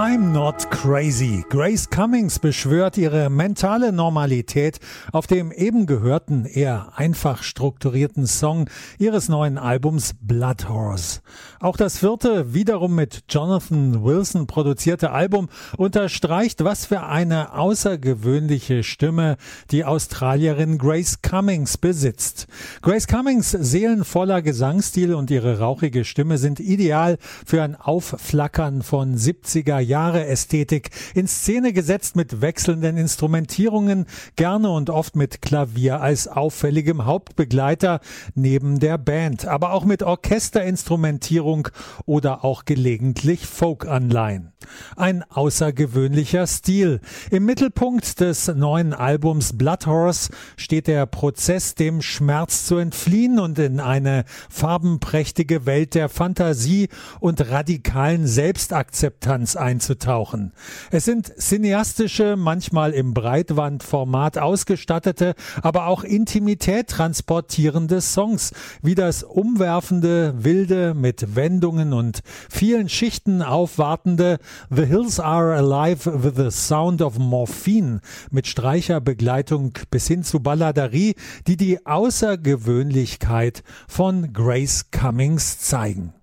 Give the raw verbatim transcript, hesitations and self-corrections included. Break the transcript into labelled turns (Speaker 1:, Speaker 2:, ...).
Speaker 1: I'm not crazy. Grace Cummings beschwört ihre mentale Normalität auf dem eben gehörten, eher einfach strukturierten Song ihres neuen Albums Blood Horse. Auch das vierte, wiederum mit Jonathan Wilson produzierte Album unterstreicht, was für eine außergewöhnliche Stimme die Australierin Grace Cummings besitzt. Grace Cummings seelenvoller Gesangsstil und ihre rauchige Stimme sind ideal für ein Aufflackern von siebziger-Jahre-Ästhetik, in Szene gesetzt mit wechselnden Instrumentierungen, gerne und oft mit Klavier als auffälligem Hauptbegleiter neben der Band, aber auch mit Orchesterinstrumentierung oder auch gelegentlich Folk-Anleihen. Ein außergewöhnlicher Stil. Im Mittelpunkt des neuen Albums Blood Horse steht der Prozess, dem Schmerz zu entfliehen und in eine farbenprächtige Welt der Fantasie und radikalen Selbstakzeptanz einzutauchen. Es sind cineastische, manchmal im Breitbandformat ausgestattete, aber auch Intimität transportierende Songs, wie das umwerfende, wilde, mit Wendungen und vielen Schichten aufwartende The Hills Are Alive with the Sound of Morphine mit Streicherbegleitung bis hin zu Balladerie, die die Außergewöhnlichkeit von Grace Cummings zeigen.